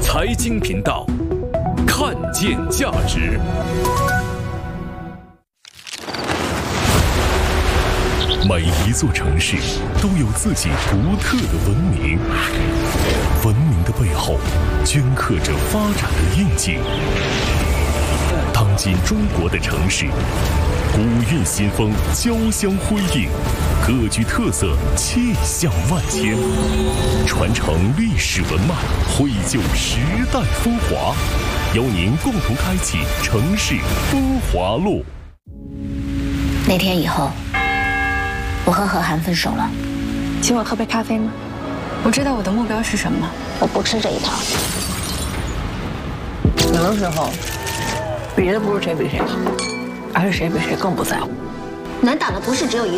财经频道，看见价值。每一座城市都有自己独特的文明，文明的背后镌刻着发展的印记。当今中国的城市，古韵新风交相辉映，各具特色，气象万千，传承历史文脉，绘就时代风华，邀您共同开启城市风华路。 那天以后，我和何涵分手了。 请我喝杯咖啡吗？我知道我的目标是什么。 我不吃这一套。 有的时候，比的不是谁比谁好，而是谁比谁更不在乎。 难打的不是只有一